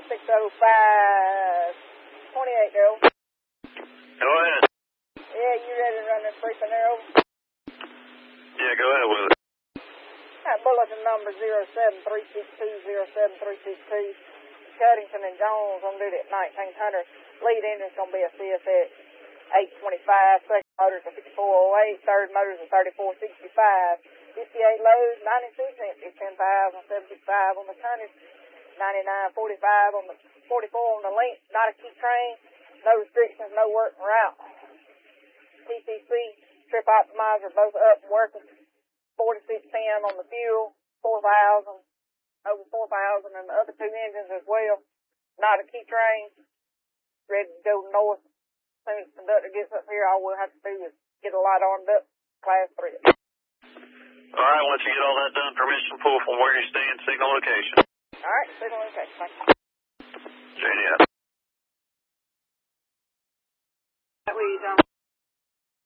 60528, Daryl. Go ahead. Yeah, you ready to run this briefing there over? Yeah, go ahead with it. Bulletin number 073620732. Cuddington and Jones on duty at 1900. Lead engine's going to be a CSX 825. Second motors are 5408. Third motors are 3465. 58 loads, 96 empty. 10,075 on the tonnage. 9945 on the 44 on the length. Not a key train. No restrictions, no work route. TCC, trip optimizer, both up and working. 4610 on the fuel. 4,000. Over 4,000 and the other two engines as well. Not a key train. Ready to go north. As soon as the conductor gets up here, all we'll have to do is get a light armed up. Class 3. All right, once you get all that done, permission to pull from where you stand, signal location. All right, signal location. Thank you. JD.